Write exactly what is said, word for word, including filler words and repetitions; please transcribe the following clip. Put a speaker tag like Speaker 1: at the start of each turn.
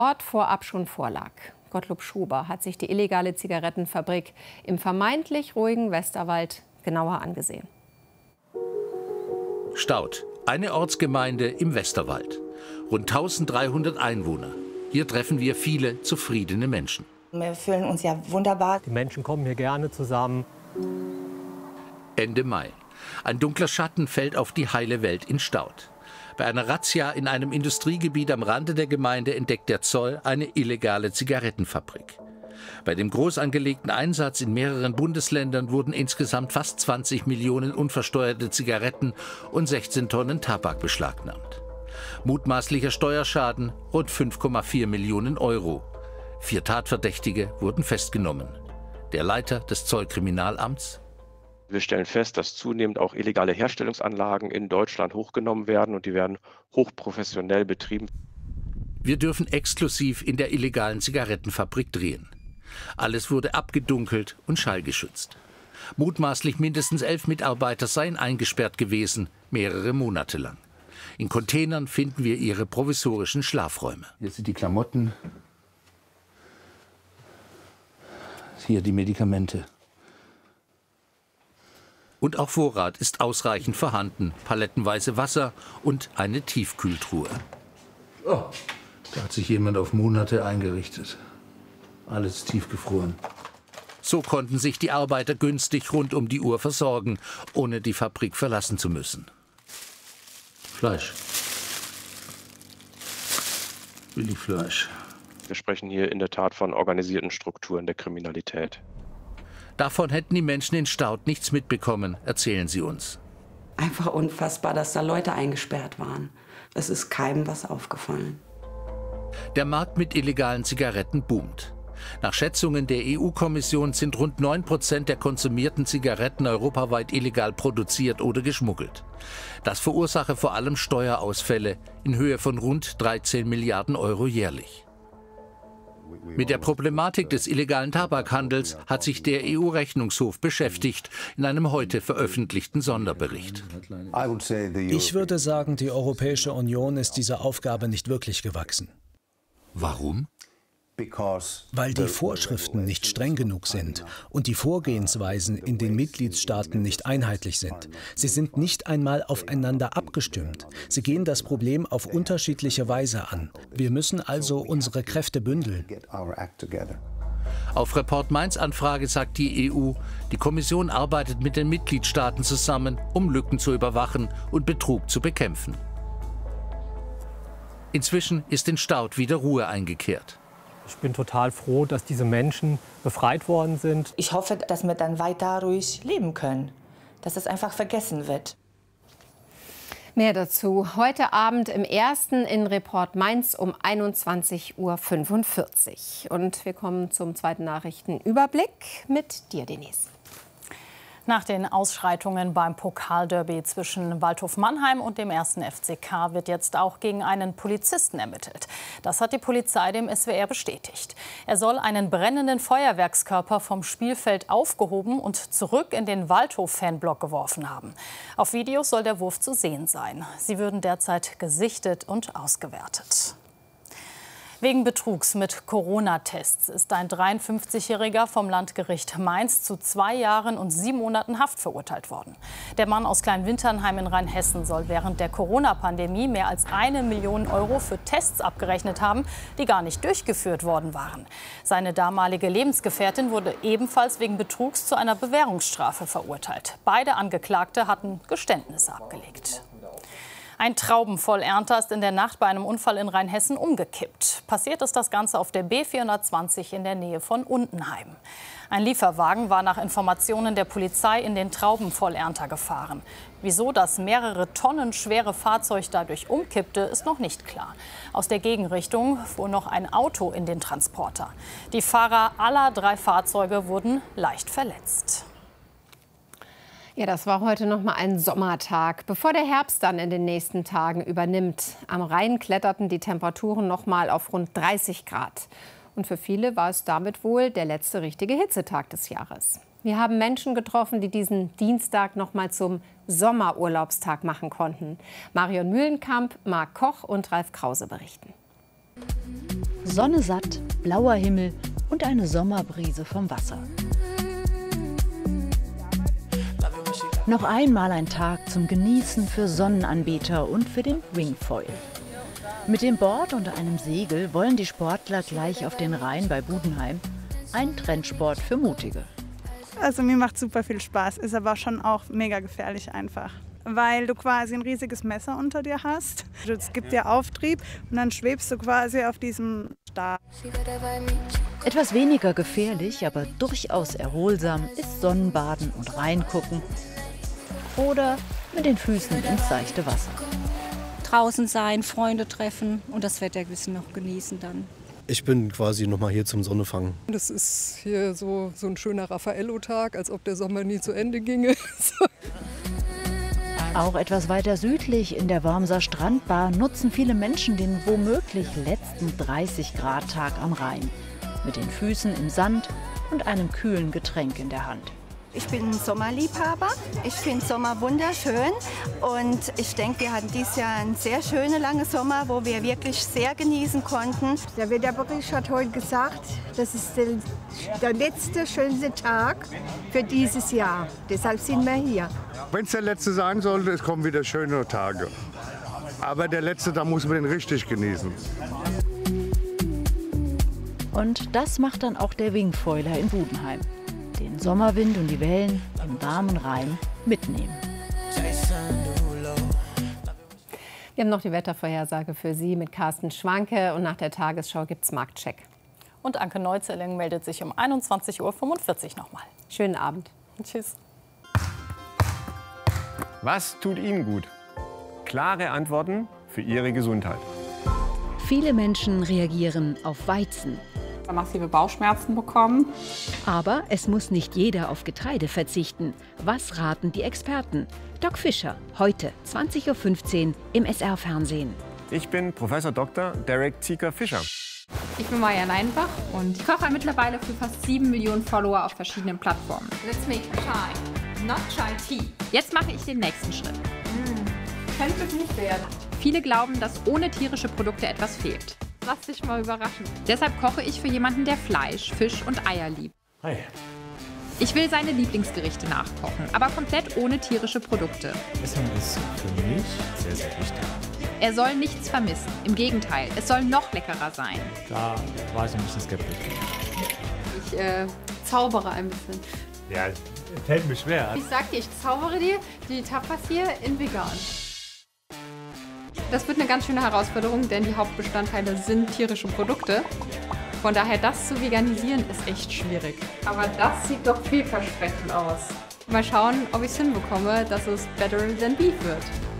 Speaker 1: Ort vorab schon vorlag. Gottlob Schober hat sich die illegale Zigarettenfabrik im vermeintlich ruhigen Westerwald genauer angesehen.
Speaker 2: Staudt, eine Ortsgemeinde im Westerwald. Rund tausenddreihundert Einwohner. Hier treffen wir viele zufriedene Menschen.
Speaker 3: Wir fühlen uns ja wunderbar.
Speaker 4: Die Menschen kommen hier gerne zusammen.
Speaker 2: Ende Mai. Ein dunkler Schatten fällt auf die heile Welt in Staudt. Bei einer Razzia in einem Industriegebiet am Rande der Gemeinde entdeckt der Zoll eine illegale Zigarettenfabrik. Bei dem groß angelegten Einsatz in mehreren Bundesländern wurden insgesamt fast zwanzig Millionen unversteuerte Zigaretten und sechzehn Tonnen Tabak beschlagnahmt. Mutmaßlicher Steuerschaden rund fünf Komma vier Millionen Euro. Vier Tatverdächtige wurden festgenommen. Der Leiter des Zollkriminalamts:
Speaker 5: Wir stellen fest, dass zunehmend auch illegale Herstellungsanlagen in Deutschland hochgenommen werden und die werden hochprofessionell betrieben.
Speaker 2: Wir dürfen exklusiv in der illegalen Zigarettenfabrik drehen. Alles wurde abgedunkelt und schallgeschützt. Mutmaßlich mindestens elf Mitarbeiter seien eingesperrt gewesen, mehrere Monate lang. In Containern finden wir ihre provisorischen Schlafräume.
Speaker 6: Hier sind die Klamotten, hier die Medikamente.
Speaker 2: Und auch Vorrat ist ausreichend vorhanden, palettenweise Wasser und eine Tiefkühltruhe.
Speaker 6: Oh, da hat sich jemand auf Monate eingerichtet. Alles tiefgefroren.
Speaker 2: So konnten sich die Arbeiter günstig rund um die Uhr versorgen, ohne die Fabrik verlassen zu müssen.
Speaker 6: Fleisch. Billigfleisch.
Speaker 5: Wir sprechen hier in der Tat von organisierten Strukturen der Kriminalität.
Speaker 2: Davon hätten die Menschen in Staudt nichts mitbekommen, erzählen sie uns.
Speaker 3: Einfach unfassbar, dass da Leute eingesperrt waren. Es ist keinem was aufgefallen.
Speaker 2: Der Markt mit illegalen Zigaretten boomt. Nach Schätzungen der E U-Kommission sind rund neun Prozent der konsumierten Zigaretten europaweit illegal produziert oder geschmuggelt. Das verursache vor allem Steuerausfälle in Höhe von rund dreizehn Milliarden Euro jährlich. Mit der Problematik des illegalen Tabakhandels hat sich der E U-Rechnungshof beschäftigt in einem heute veröffentlichten Sonderbericht.
Speaker 7: Ich würde sagen, die Europäische Union ist dieser Aufgabe nicht wirklich gewachsen.
Speaker 2: Warum?
Speaker 7: Weil die Vorschriften nicht streng genug sind und die Vorgehensweisen in den Mitgliedstaaten nicht einheitlich sind. Sie sind nicht einmal aufeinander abgestimmt. Sie gehen das Problem auf unterschiedliche Weise an. Wir müssen also unsere Kräfte bündeln.
Speaker 2: Auf Report Mainz Anfrage sagt die E U, die Kommission arbeitet mit den Mitgliedstaaten zusammen, um Lücken zu überwachen und Betrug zu bekämpfen. Inzwischen ist in Staudt wieder Ruhe eingekehrt.
Speaker 4: Ich bin total froh, dass diese Menschen befreit worden sind.
Speaker 3: Ich hoffe, dass wir dann weiter ruhig leben können, dass es einfach vergessen wird.
Speaker 1: Mehr dazu heute Abend im ersten in Report Mainz um einundzwanzig Uhr fünfundvierzig. Und wir kommen zum zweiten Nachrichtenüberblick mit dir, Denise.
Speaker 8: Nach den Ausschreitungen beim Pokalderby zwischen Waldhof Mannheim und dem ersten F C K wird jetzt auch gegen einen Polizisten ermittelt. Das hat die Polizei dem S W R bestätigt. Er soll einen brennenden Feuerwerkskörper vom Spielfeld aufgehoben und zurück in den Waldhof-Fanblock geworfen haben. Auf Videos soll der Wurf zu sehen sein. Sie würden derzeit gesichtet und ausgewertet. Wegen Betrugs mit Corona-Tests ist ein dreiundfünfzigjähriger vom Landgericht Mainz zu zwei Jahren und sieben Monaten Haft verurteilt worden. Der Mann aus Kleinwinternheim in Rheinhessen soll während der Corona-Pandemie mehr als eine Million Euro für Tests abgerechnet haben, die gar nicht durchgeführt worden waren. Seine damalige Lebensgefährtin wurde ebenfalls wegen Betrugs zu einer Bewährungsstrafe verurteilt. Beide Angeklagte hatten Geständnisse abgelegt. Ein Traubenvollernter ist in der Nacht bei einem Unfall in Rheinhessen umgekippt. Passiert ist das Ganze auf der B vierhundertzwanzig in der Nähe von Untenheim. Ein Lieferwagen war nach Informationen der Polizei in den Traubenvollernter gefahren. Wieso das mehrere Tonnen schwere Fahrzeug dadurch umkippte, ist noch nicht klar. Aus der Gegenrichtung fuhr noch ein Auto in den Transporter. Die Fahrer aller drei Fahrzeuge wurden leicht verletzt.
Speaker 1: Ja, das war heute noch mal ein Sommertag, bevor der Herbst dann in den nächsten Tagen übernimmt. Am Rhein kletterten die Temperaturen noch mal auf rund dreißig Grad. Und für viele war es damit wohl der letzte richtige Hitzetag des Jahres. Wir haben Menschen getroffen, die diesen Dienstag noch mal zum Sommerurlaubstag machen konnten. Marion Mühlenkamp, Marc Koch und Ralf Krause berichten.
Speaker 9: Sonne satt, blauer Himmel und eine Sommerbrise vom Wasser. Noch einmal ein Tag zum Genießen für Sonnenanbeter und für den Wingfoil. Mit dem Board und einem Segel wollen die Sportler gleich auf den Rhein bei Budenheim. Ein Trendsport für Mutige.
Speaker 10: Also mir macht super viel Spaß, ist aber schon auch mega gefährlich einfach. Weil du quasi ein riesiges Messer unter dir hast. Es gibt dir Auftrieb und dann schwebst du quasi auf diesem Stab.
Speaker 9: Etwas weniger gefährlich, aber durchaus erholsam ist Sonnenbaden und reingucken. Oder mit den Füßen ins seichte Wasser.
Speaker 11: Draußen sein, Freunde treffen und das Wetter ein bisschen noch genießen dann.
Speaker 12: Ich bin quasi noch mal hier zum Sonnefangen.
Speaker 13: Das ist hier so, so ein schöner Raffaello-Tag, als ob der Sommer nie zu Ende ginge.
Speaker 9: Auch etwas weiter südlich in der Wormser Strandbar nutzen viele Menschen den womöglich letzten dreißig Grad Tag am Rhein. Mit den Füßen im Sand und einem kühlen Getränk in der Hand.
Speaker 14: Ich bin Sommerliebhaber. Ich finde Sommer wunderschön und ich denke, wir hatten dieses Jahr einen sehr schönen langen Sommer, wo wir wirklich sehr genießen konnten.
Speaker 15: Der Wetterbericht hat heute gesagt, das ist der, der letzte schönste Tag für dieses Jahr. Deshalb sind wir hier.
Speaker 16: Wenn es der letzte sein sollte, es kommen wieder schöne Tage. Aber der letzte, da muss man den richtig genießen.
Speaker 9: Und das macht dann auch der Wingfoiler in Budenheim. Den Sommerwind und die Wellen im warmen Rhein mitnehmen.
Speaker 1: Wir haben noch die Wettervorhersage für Sie mit Carsten Schwanke und nach der Tagesschau gibt's Marktcheck.
Speaker 8: Und Anke Neuzelling meldet sich um einundzwanzig Uhr fünfundvierzig nochmal.
Speaker 1: Schönen Abend.
Speaker 8: Tschüss.
Speaker 17: Was tut Ihnen gut? Klare Antworten für Ihre Gesundheit.
Speaker 18: Viele Menschen reagieren auf Weizen.
Speaker 19: Massive Bauchschmerzen bekommen.
Speaker 18: Aber es muss nicht jeder auf Getreide verzichten. Was raten die Experten? Doc Fischer, heute zwanzig Uhr fünfzehn im S R-Fernsehen.
Speaker 17: Ich bin Professor Doktor Derek Zieker-Fischer.
Speaker 20: Ich bin Maja Leinbach und ich koche mittlerweile für fast sieben Millionen Follower auf verschiedenen Plattformen. Let's make chai, not chai tea. Jetzt mache ich den nächsten Schritt. Mm. Könnte gut werden. Viele glauben, dass ohne tierische Produkte etwas fehlt. Lass dich mal überraschen. Deshalb koche ich für jemanden, der Fleisch, Fisch und Eier liebt.
Speaker 17: Hi.
Speaker 20: Ich will seine Lieblingsgerichte nachkochen, aber komplett ohne tierische Produkte.
Speaker 21: Essen ist für mich sehr, sehr wichtig.
Speaker 20: Er soll nichts vermissen. Im Gegenteil, es soll noch leckerer sein.
Speaker 21: Da war ich ein bisschen skeptisch.
Speaker 20: Ich äh, zaubere ein bisschen.
Speaker 21: Ja, fällt mir schwer.
Speaker 20: Ich sag dir, ich zaubere dir die Tapas hier in vegan. Das wird eine ganz schöne Herausforderung, denn die Hauptbestandteile sind tierische Produkte. Von daher, das zu veganisieren, ist echt schwierig. Aber das sieht doch vielversprechend aus. Mal schauen, ob ich es hinbekomme, dass es better than beef wird.